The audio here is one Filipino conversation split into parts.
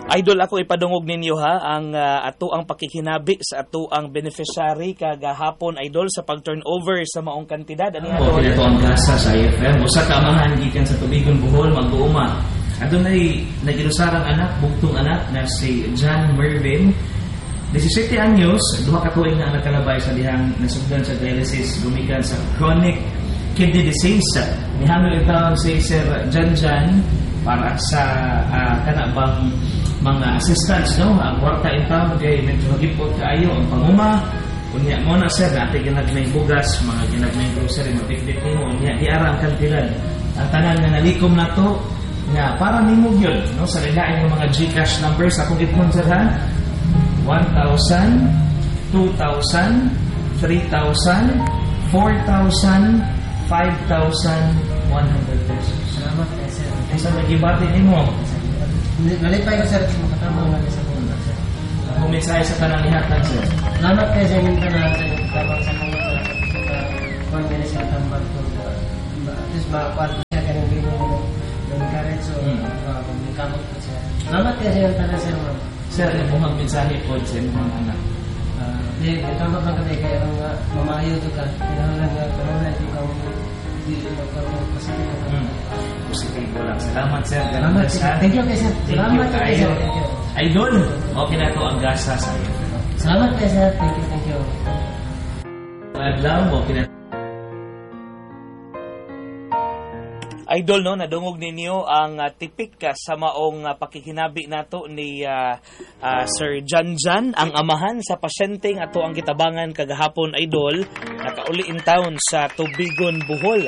Idol, ako ipadungog ninyo ang ato ang pakikinabi sa ato ang beneficiary kagahapon, Idol, sa pag-turnover sa maong kantidad. Ano ito ang gasa sa IFM. Usa ka amahan gikan sa Tubigon, Bohol, mag-uuma. Adunay nagirusarang anak, bugtong anak na si John Mervin. 17 anyos, duha ka tuig na nakalabay sa dihang nasugdan sa dialysis gumikan sa chronic kidney disease. Nihamil ito si Sir Jan para sa kanabang mga assistants, no? Ang kwarta ito kay medyo hagipot kaayo ang panguma. Unya mo na sir, dati ginagmay bugas, mga ginagmay grocery, mabitbit nimo, unya diara ang kantilan. Ang tanan nga nalikom na to nga para nimo gyud, no? Sa lain ng mga GCash numbers akong gitmon sir ha. 1,000, 2,000, 3,000, 4,000, 5,100 pesos. Salamat kayo, sir. Sa nagibati nimo. Nalipay ko, sir, makatama nga sa muna, sir. Mensahe sa kanang lihatag, sir. Salamat kayo sa inyong tanan sa inyong tabang sa kanya sa kung ganyan siya tambal ko. At least makakuan ko siya ganang bino ng encourage so kung kamot ko siya. Salamat kayo sa inyong tanan, sir. Sir, yung mensahe po sa inyong anak. Di, kamot lang kami kaya nga mamayo to ka. Kailangan nga karoon ikaw hindi magpapasitin ka. Positibo lang. Salamat, sir. Salamat, sir. Thank you, sir. Salamat kayo, sir. Idol, okay na to ang gasa sa iyo. Salamat kayo, sir. Thank you. Adlaw, okay na. Idol, no, nadungog ninyo ang tipik sa maong pakikinabi nato ni Sir Jan, ang amahan sa pasyenteng ato ang kitabangan kagahapon, Idol, nakauli in town sa Tubigon, Bohol.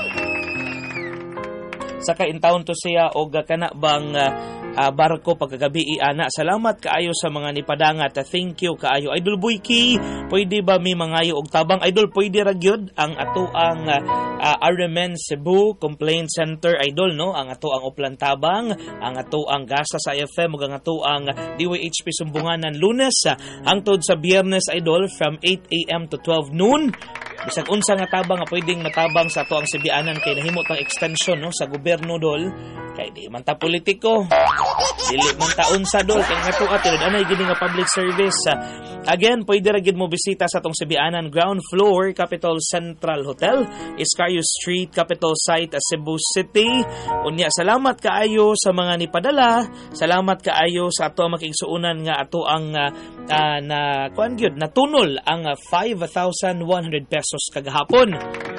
Saka in town to siya og kana bang barko pagkagabi ana. Salamat kaayo sa mga nipadangat. Thank you kaayo. Idol Buyki, pwede ba mi mangayo og tabang? Idol, pwede ra gyud ang ato ang RMN Cebu Complaint Center, Idol, no? Ang ato ang uplan tabang, ang ato ang gasa sa IFM ug ang ato ang DYHP Sumbunganan Lunes hangtod sa Biyernes, Idol, from 8 a.m. to 12 noon. Bisag unsa nga tabang nga pwedeng matabang sa ato ang Sibianan kay nahimo tang extension, no, sa gobyerno, Dol. Kay di man ta politiko, dili man ta unsa, Dol, kay nga to atilod anay gid nga public service. Again, pwede ra gid mo bisita sa atong Sibianan ground floor Capital Central Hotel, Iscario Street, Capital Site, Cebu City. Unya, salamat kaayo sa mga nipadala. Salamat kaayo sa ato ang makigsuunan nga ato ang na kuan gyud natunol ang 5,100 pesos kagahapon.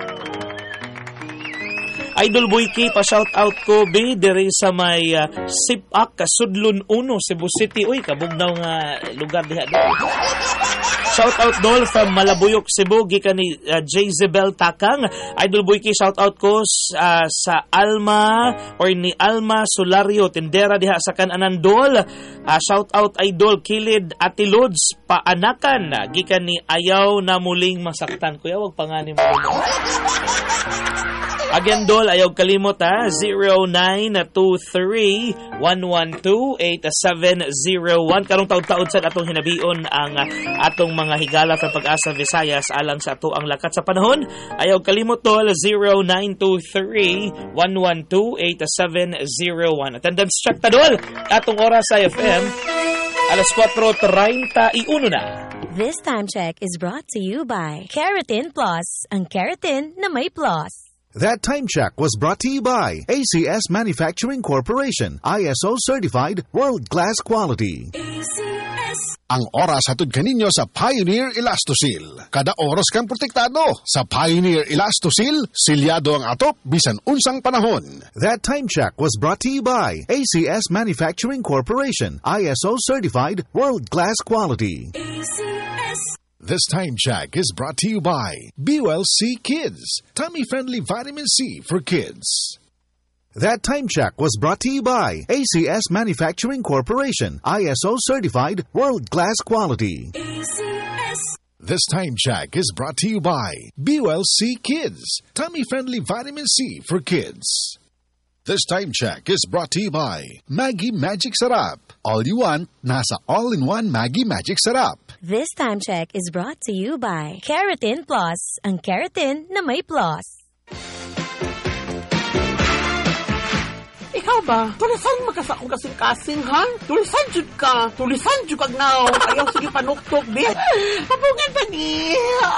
Idol Buyki, pa-shout out ko be diri sa may Sipak, Sudlon 1, Cebu City. Uy, kabugnaw nga lugar diha. Shout out Dol from Malabuyok, Cebu, gikan ni Jezebel Takang. Idol Buyki, shout out ko sa Alma or ni Alma Solario, tindera diha sa Kananan, Dol. Shout out Idol Kilid Atilods Paanakan, gikan ni Ayaw na Muling Masaktan. Kuya, wag pangani mo. Again, Dol, ayaw kalimot ha, 0923-112-8701. Karong taod-taod sa atong hinabion ang atong mga higala sa Pag-asa Visayas alang sa ato ang lakat sa panahon. Ayaw kalimot, Dol, 0923-112-8701. Attendance check ta, Dol. Atong oras sa FM, alas 4:31 na. This time check is brought to you by Keratin Plus, ang keratin na may plus. That time check was brought to you by ACS Manufacturing Corporation, ISO certified, world-class quality. ACS. Ang oras hatod kaninyo sa Pioneer Elastosil. Kada oras kang protektado. Sa Pioneer Elastosil, silyado ang atop bisan unsang panahon. That time check was brought to you by ACS Manufacturing Corporation, ISO certified, world-class quality. ACS. This time check is brought to you by BULC Kids, tummy-friendly vitamin C for kids. That time check was brought to you by ACS Manufacturing Corporation, ISO certified, world-class quality. ACS. This time check is brought to you by BULC Kids, tummy-friendly vitamin C for kids. This time check is brought to you by Maggie Magic Sarap. All you want, nasa all-in-one Maggie Magic Sarap. This time check is brought to you by Keratin Plus, ang keratin na may plus. Ikaw ba? Tulisan magkasa akong kasing-kasing, ha? Tulisan jud ka. Tulisan jud kag now. Ayaw sige panuktok, bi. Pabungan pa ni.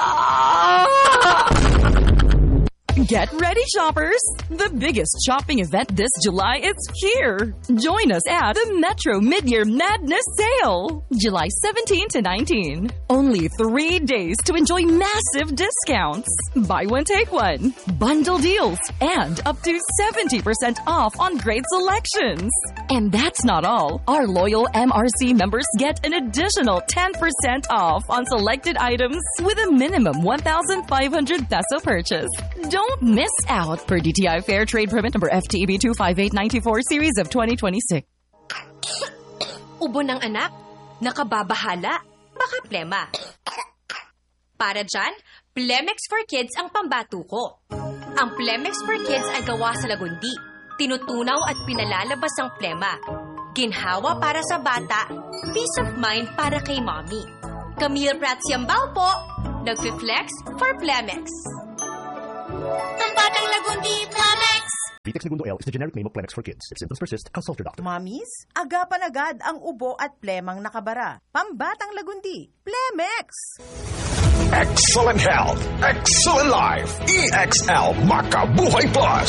Get ready, shoppers! The biggest shopping event this July is here. Join us at the Metro Midyear Madness Sale, July 17 to 19. Only 3 days to enjoy massive discounts. Buy one, take one. Bundle deals and up to 70% off on great selections. And that's not all. Our loyal MRC members get an additional 10% off on selected items with a minimum 1,500 peso purchase. Don't miss out per DTI Fair Trade Permit number FTEB 25894 series of 2026. Ubo ng anak, nakababahala, baka plema. Para dyan, Plemex for Kids ang pambato ko. Ang Plemex for Kids ay gawa sa lagundi. Tinutunaw at pinalalabas ang plema. Ginhawa para sa bata, peace of mind para kay mommy. Camille Prats Yambao po, nagfi-flex for Plemex. Pambatang lagundi, Plemex! Vitex Segundo L is the generic name of Plemex for kids. If symptoms persist, consult your doctor. Mommies, agapan agad ang ubo at plemang nakabara. Pambatang lagundi, Plemex! Excellent health, excellent life. EXL Makabuhay Plus.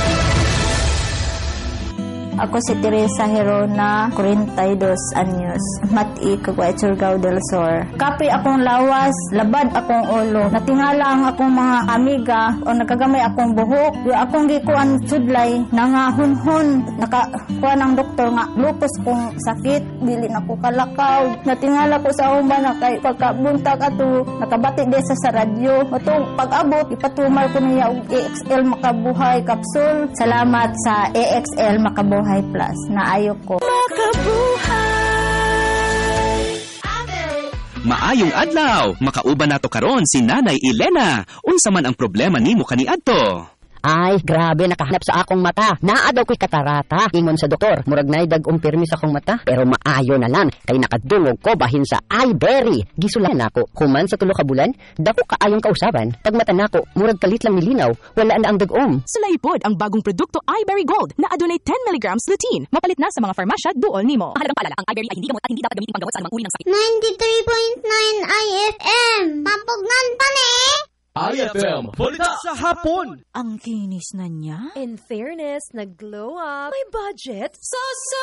Ako si Teresa Herona, 42 anyos. Mati, Cagayan Surigao del Sur. Kapri akong lawas, labad akong ulo. Natingala ang akong mga amiga o nakagamay akong buhok. Yung akong gikuan sudlay, nangahunhon. Nakakuha ng doktor nga, lupus kong sakit. Dili na ko kalakaw. Natingala ko sa umana kay pagkabuntag ato, nakabati din sa radyo. Atong pag-abot, ipatumar ko niya og EXL Makabuhay Capsule. Salamat sa EXL Makabuhay Plus. Naayo ko. Maayong adlaw, makauban nato karon si Nanay Elena. Unsa man ang problema nimo kaniadto? Ay, grabe, nakahanap sa akong mata. Naa daw ko'y katarata. Ingon sa doktor, murag na'y dag-ong pirmi sa akong mata. Pero maayo na lang, kay nakadungog ko bahin sa iBerry. Gisulan ako, human sa 3 ka bulan, dako kaayong kausaban. Pag mata nako, murag kalit lang nilinaw, wala na ang dag-om. Sulaipod ang bagong produkto iBerry Gold na adunay 10 mg lutein. Mapalit na sa mga farmasya duol nimo. Mahalagang paalala, ang iBerry ay hindi gamot at hindi dapat gamitin panggamot sa anumang uri ng sakit. 93.9 IFM. Papugnan pa ni! IFM, balita sa hapon. Ang kinis na niya. In fairness, nag-glow up. May budget.